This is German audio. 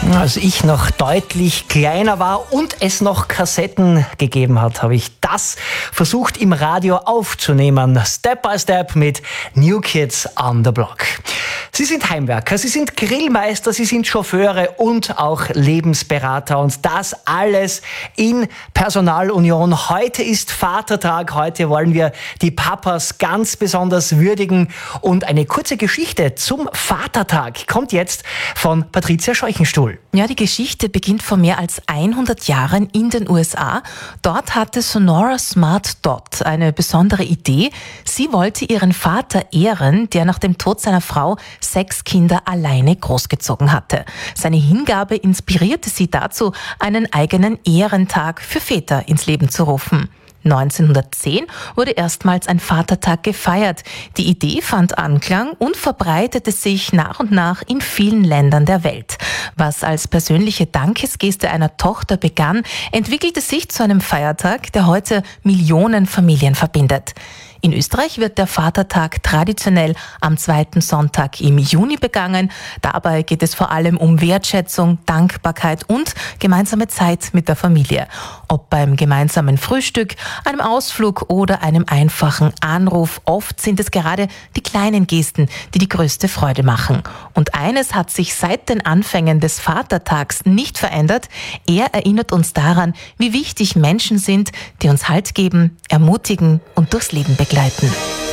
Als ich noch deutlich kleiner war und es noch Kassetten gegeben hat, habe ich das versucht im Radio aufzunehmen. Step by Step mit New Kids on the Block. Sie sind Heimwerker, Sie sind Grillmeister, Sie sind Chauffeure und auch Lebensberater und das alles in Personalunion. Heute ist Vatertag, heute wollen wir die Papas ganz besonders würdigen und eine kurze Geschichte zum Vatertag kommt jetzt von Patricia Scheuchenstuhl. Ja, die Geschichte beginnt vor mehr als 100 Jahren in den USA. Dort hatte Sonora Smart Dot eine besondere Idee. Sie wollte ihren Vater ehren, der nach dem Tod seiner Frau 6 Kinder alleine großgezogen hatte. Seine Hingabe inspirierte sie dazu, einen eigenen Ehrentag für Väter ins Leben zu rufen. 1910 wurde erstmals ein Vatertag gefeiert. Die Idee fand Anklang und verbreitete sich nach und nach in vielen Ländern der Welt. Was als persönliche Dankesgeste einer Tochter begann, entwickelte sich zu einem Feiertag, der heute Millionen Familien verbindet. In Österreich wird der Vatertag traditionell am 2. Sonntag im Juni begangen. Dabei geht es vor allem um Wertschätzung, Dankbarkeit und gemeinsame Zeit mit der Familie. Ob beim gemeinsamen Frühstück, einem Ausflug oder einem einfachen Anruf, oft sind es gerade die kleinen Gesten, die die größte Freude machen. Und eines hat sich seit den Anfängen des Vatertags nicht verändert. Er erinnert uns daran, wie wichtig Menschen sind, die uns Halt geben, ermutigen und durchs Leben begleiten.